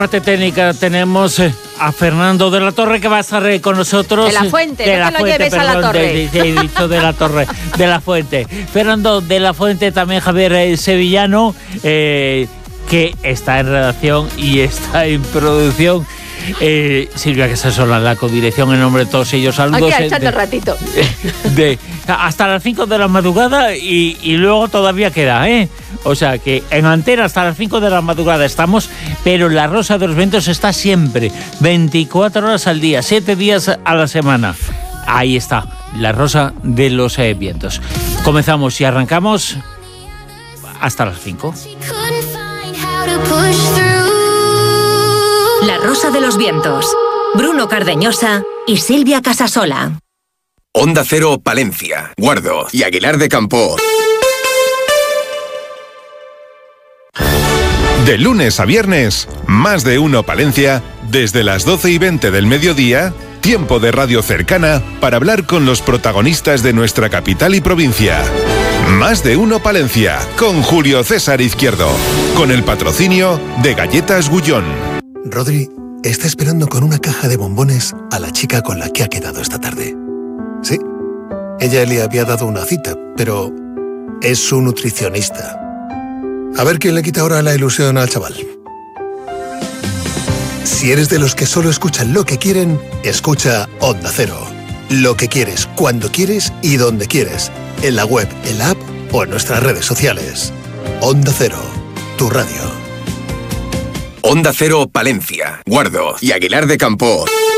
Parte técnica tenemos a Fernando de la Torre, que va a estar con nosotros. De la Fuente, no te lo lleves a la Torre. He dicho de la Torre, de la Fuente. Fernando de la Fuente, también Javier Sevillano, que está en redacción y está en producción. Silvia Casasola, la codirección, en nombre de todos ellos. Saludos. Aquí echando ratito. Hasta las 5 de la madrugada y luego todavía queda, ¿eh? O sea que en antena hasta las 5 de la madrugada estamos, pero la Rosa de los Vientos está siempre, 24 horas al día, 7 días a la semana. Ahí está, la Rosa de los Vientos. Comenzamos y arrancamos hasta las 5. La Rosa de los Vientos, Bruno Cardeñosa y Silvia Casasola. Onda Cero, Palencia, Guardo y Aguilar de Campoo. De lunes a viernes, Más de Uno Palencia, desde las 12:20 del mediodía, tiempo de radio cercana para hablar con los protagonistas de nuestra capital y provincia. Más de Uno Palencia, con Julio César Izquierdo, con el patrocinio de Galletas Gullón. Rodri está esperando con una caja de bombones a la chica con la que ha quedado esta tarde. Sí, ella le había dado una cita, pero es su nutricionista. A ver quién le quita ahora la ilusión al chaval. Si eres de los que solo escuchan lo que quieren, escucha Onda Cero. Lo que quieres, cuando quieres y donde quieres. En la web, en la app o en nuestras redes sociales. Onda Cero, tu radio. Onda Cero, Palencia, Guardo y Aguilar de Campoo.